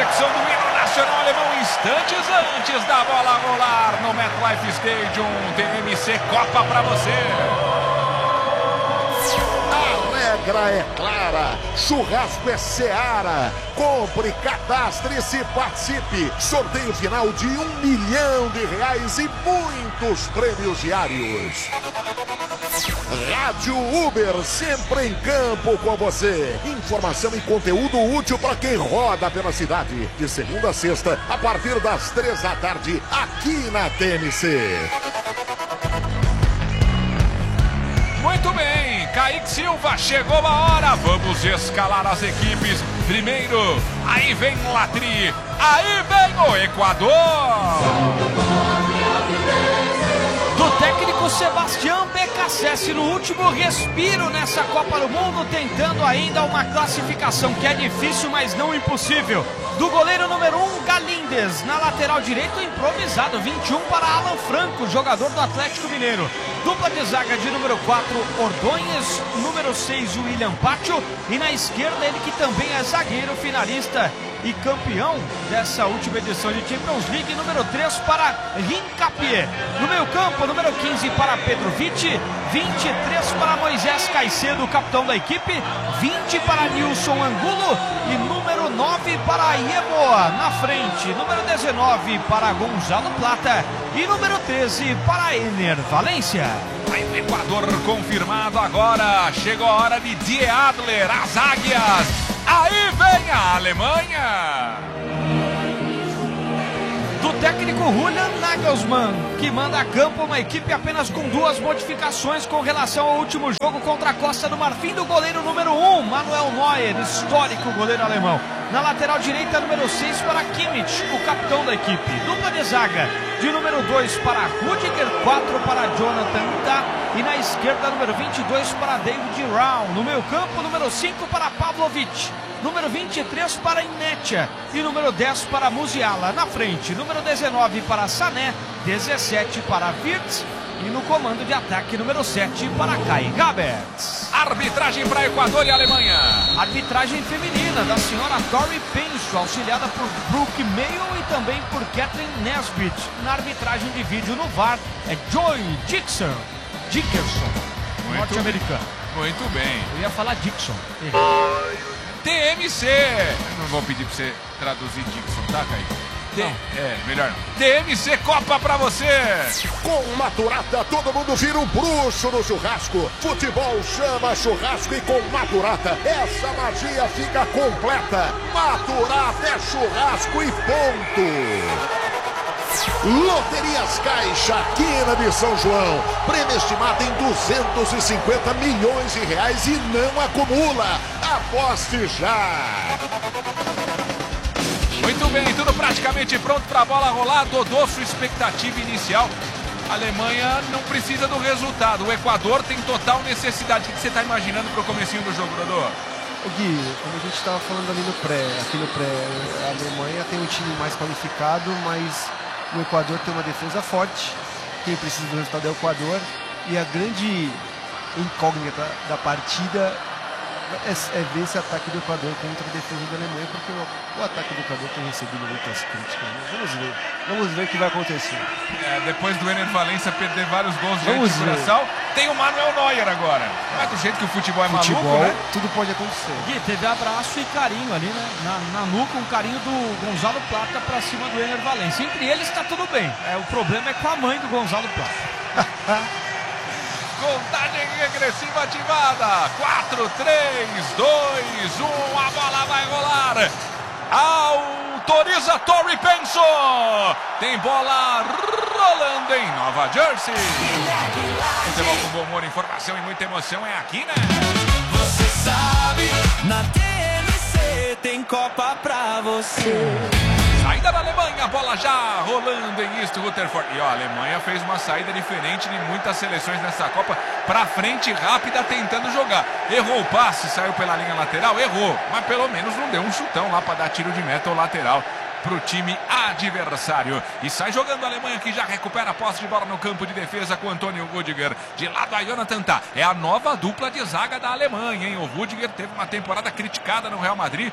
execução do hino nacional alemão, instantes antes da bola rolar no MetLife Stadium. TMC Copa pra você. A regra é clara, churrasco é Seara. Compre, cadastre-se e participe. Sorteio final de R$1 milhão e muitos prêmios diários. Rádio Uber, sempre em campo com você. Informação e conteúdo útil para quem roda pela cidade. De segunda a sexta, a partir das 3 da tarde, aqui na TMC. Muito bem, Kaique Silva, chegou a hora. Vamos escalar as equipes. Primeiro, aí vem o Latri, aí vem o Equador. Do técnico Sebastião Becassese, no último respiro nessa Copa do Mundo, tentando ainda uma classificação que é difícil, mas não impossível. Do goleiro número 1, Galíndez, na lateral direito, improvisado, 21 para Alan Franco, jogador do Atlético Mineiro. Dupla de zaga de número 4, Ordonhes, número 6, William Pátio, e na esquerda ele que também é zagueiro, finalista e campeão dessa última edição de Champions League, número 3 para Hincapié. No meio campo, número 15 para Pedro Vitti, 23 para Moisés Caicedo, capitão da equipe, 20 para Nilson Angulo e número 9 para Yeboah na frente, número 19 para Gonzalo Plata e número 13 para Ener Valência. Aí o Equador confirmado agora, chegou a hora de Die Adler, as águias. Aí vem a Alemanha. Do técnico Julian Nagelsmann, que manda a campo uma equipe apenas com 2 modificações com relação ao último jogo contra a Costa do Marfim, do goleiro número 1, Manuel Neuer, histórico goleiro alemão. Na lateral direita, número 6 para Kimmich, o capitão da equipe. Dupla de zaga, de número 2 para Rudiger, 4 para Jonathan Tah e na esquerda, número 22 para David Raum. No meio campo, número 5 para Pavlovic, número 23 para Inetia e número 10 para Musiala. Na frente, número 19 para Sané, 17 para Wirtz e no comando de ataque, número 7 para Kai Havertz. Arbitragem para Equador e Alemanha. Arbitragem feminina da senhora Tori Penso, auxiliada por Brooke Mayo e também por Catherine Nesbitt. Na arbitragem de vídeo no VAR é Joy Dickerson, norte-americano. Muito bem. Eu ia falar Dixon. TMC. Eu não vou pedir pra você traduzir Dixon, tá, Kaique? Melhor. TMC Copa pra você. Com Maturata, todo mundo vira um bruxo no churrasco. Futebol chama churrasco e com Maturata, essa magia fica completa. Maturata é churrasco e ponto. Loterias Caixa, Quina de São João. Prêmio estimado em R$250 milhões e não acumula. Aposte já. Muito bem, tudo praticamente pronto para a bola rolar. Dodô, sua expectativa inicial. A Alemanha não precisa do resultado. O Equador tem total necessidade. O que você está imaginando para o comecinho do jogo, Dodô? O Gui, como a gente estava falando ali aqui no pré, a Alemanha tem um time mais qualificado, mas o Equador tem uma defesa forte. Quem precisa do resultado é o Equador. E a grande incógnita da partida é ver esse ataque do Equador contra a defesa da Alemanha, porque o ataque do Equador tem recebido muitas críticas. Né? Vamos ver o que vai acontecer. Depois do Ener Valência perder vários gols diante do Curaçao, tem o Manuel Neuer agora. Mas do jeito que o futebol é maluco, né? Tudo pode acontecer. Gui, teve abraço e carinho ali, né? Na nuca, um carinho do Gonzalo Plata pra cima do Ener Valência. Entre eles tá tudo bem. O problema é com a mãe do Gonzalo Plata. Contagem regressiva ativada. 4, 3, 2, 1. A bola vai rolar. Autoriza Tori Penso. Tem bola rolando em Nova Jersey. Futebol com bom humor, informação e muita emoção é aqui, né? Você sabe, na TMC tem Copa pra você. Saída da Alemanha, a bola já rolando em East Rutherford. E ó, a Alemanha fez uma saída diferente de muitas seleções nessa Copa. Pra frente, rápida, tentando jogar. Errou o passe, saiu pela linha lateral, errou. Mas pelo menos não deu um chutão lá pra dar tiro de meta ou lateral pro time adversário. E sai jogando a Alemanha, que já recupera a posse de bola no campo de defesa com Antônio Rudiger. De lado a Jonathan Tah. É a nova dupla de zaga da Alemanha, hein? O Rudiger teve uma temporada criticada no Real Madrid.